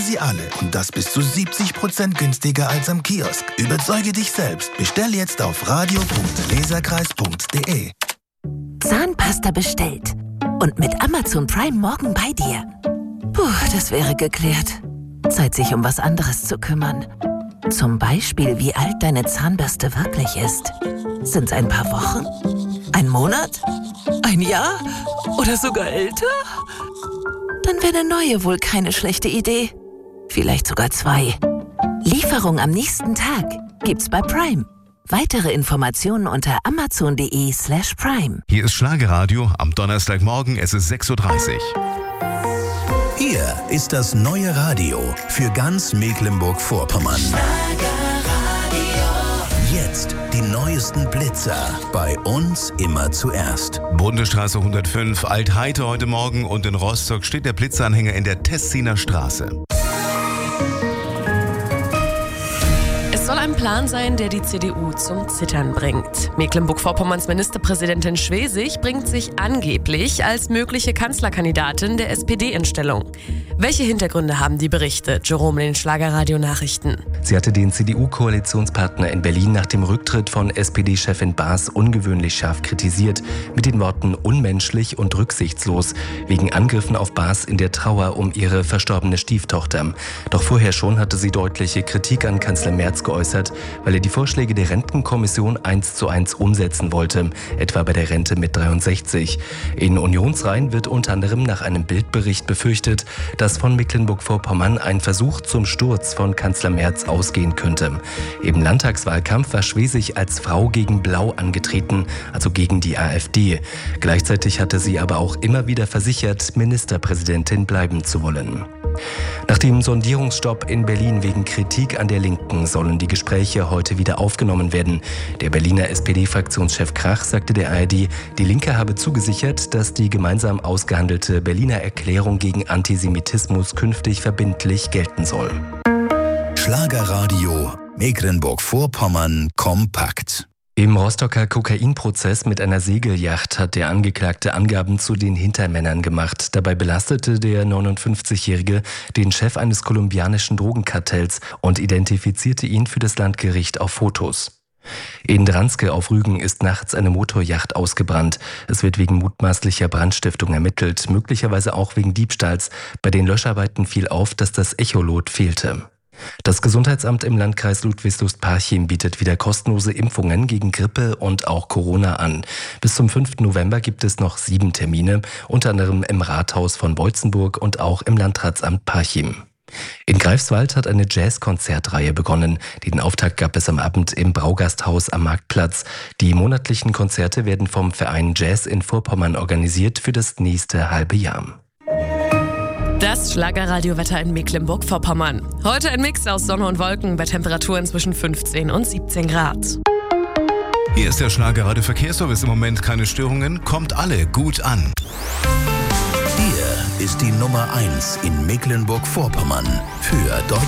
sie alle und das bis zu 70% günstiger als am Kiosk. Überzeuge dich selbst. Bestell jetzt auf radio.leserkreis.de. Zahnpasta bestellt. Und mit Amazon Prime morgen bei dir. Puh, das wäre geklärt. Zeit, sich um was anderes zu kümmern. Zum Beispiel, wie alt deine Zahnbürste wirklich ist. Sind's ein paar Wochen? Ein Monat? Ein Jahr? Oder sogar älter? Dann wäre eine neue wohl keine schlechte Idee. Vielleicht sogar 2. Lieferung am nächsten Tag gibt's bei Prime. Weitere Informationen unter amazon.de/prime. Hier ist Schlagerradio am Donnerstagmorgen, es ist 6:30 Uhr. Hier ist das neue Radio für ganz Mecklenburg-Vorpommern. Jetzt die neuesten Blitzer. Bei uns immer zuerst. Bundesstraße 105, Alt-Heite heute Morgen und in Rostock steht der Blitzanhänger in der Tessiner Straße. Es soll ein Plan sein, der die CDU zum Zittern bringt. Mecklenburg-Vorpommerns Ministerpräsidentin Schwesig bringt sich angeblich als mögliche Kanzlerkandidatin der SPD in Stellung. Welche Hintergründe haben die Berichte? Jerome in den Schlagerradio-Nachrichten. Sie hatte den CDU-Koalitionspartner in Berlin nach dem Rücktritt von SPD-Chefin Baas ungewöhnlich scharf kritisiert, mit den Worten unmenschlich und rücksichtslos, wegen Angriffen auf Baas in der Trauer um ihre verstorbene Stieftochter. Doch vorher schon hatte sie deutliche Kritik an Kanzler Merz geäußert, weil er die Vorschläge der Rentenkommission 1:1 umsetzen wollte, etwa bei der Rente mit 63. In Unionsreihen wird unter anderem nach einem Bildbericht befürchtet, dass von Mecklenburg-Vorpommern ein Versuch zum Sturz von Kanzler Merz ausgehen könnte. Im Landtagswahlkampf war Schwesig als Frau gegen Blau angetreten, also gegen die AfD. Gleichzeitig hatte sie aber auch immer wieder versichert, Ministerpräsidentin bleiben zu wollen. Nach dem Sondierungsstopp in Berlin wegen Kritik an der Linken sollen die Gespräche heute wieder aufgenommen werden. Der Berliner SPD-Fraktionschef Krach sagte der ARD, die Linke habe zugesichert, dass die gemeinsam ausgehandelte Berliner Erklärung gegen Antisemitismus künftig verbindlich gelten soll. Schlagerradio Mecklenburg-Vorpommern kompakt. Im Rostocker Kokainprozess mit einer Segelyacht hat der Angeklagte Angaben zu den Hintermännern gemacht. Dabei belastete der 59-Jährige den Chef eines kolumbianischen Drogenkartells und identifizierte ihn für das Landgericht auf Fotos. In Dranske auf Rügen ist nachts eine Motoryacht ausgebrannt. Es wird wegen mutmaßlicher Brandstiftung ermittelt, möglicherweise auch wegen Diebstahls. Bei den Löscharbeiten fiel auf, dass das Echolot fehlte. Das Gesundheitsamt im Landkreis Ludwigslust-Parchim bietet wieder kostenlose Impfungen gegen Grippe und auch Corona an. Bis zum 5. November gibt es noch 7 Termine, unter anderem im Rathaus von Beutzenburg und auch im Landratsamt Parchim. In Greifswald hat eine Jazz-Konzertreihe begonnen. Den Auftakt gab es am Abend im Braugasthaus am Marktplatz. Die monatlichen Konzerte werden vom Verein Jazz in Vorpommern organisiert für das nächste halbe Jahr. Das Schlagerradiowetter in Mecklenburg-Vorpommern. Heute ein Mix aus Sonne und Wolken bei Temperaturen zwischen 15 und 17 Grad. Hier ist der Schlagerradio Verkehrsservice. Im Moment keine Störungen, kommt alle gut an. Hier ist die Nummer 1 in Mecklenburg-Vorpommern für Deutschland.